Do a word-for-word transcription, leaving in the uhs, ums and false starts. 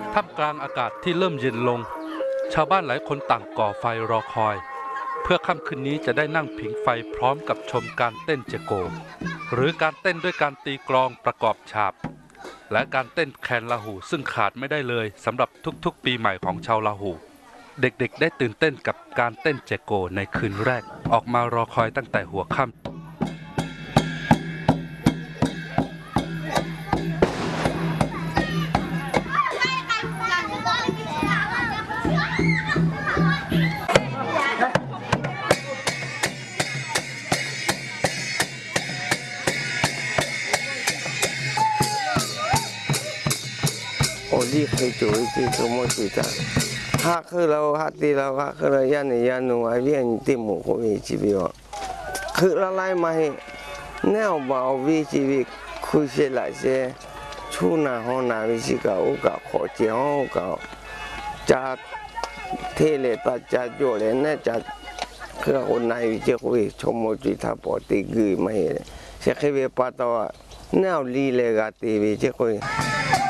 ท่ามกลางอากาศที่เริ่มเย็นลงชาวบ้านหลายคนต่างก่อไฟรอคอยเพื่อค่ำคืนนี้จะได้นั่งผิงไฟพร้อมกับชมการเต้นเจโกหรือการเต้นด้วยการตีกลองประกอบฉาบและการเต้นแคนลาหูซึ่งขาดไม่ได้เลยสำหรับทุกๆปีใหม่ของชาวลาหูเด็กๆได้ตื่นเต้นกับการเต้นเจโกในคืนแรกออกมารอคอยตั้งแต่หัวค่ำโอ้ดีเคยจุยที่สมุทรสุดาฮักคือเราฮักที่เราฮักคือเรายันยันหนูไอเวียนที่หมู่คนมีชีวิตคือละลายมาให้แนวบ่าววิชีวิตคุยเสียหลายเสียชูนาห้องนาวิชิกาอุกาขอเจียวอุกาจะเทเลตาจะโยเลน่จะคือคนนายวิจิคุยชมมุจิตาปอติกีไม่เสียเคยไปปัตตาแนวลีเลกาตีวิจิคุย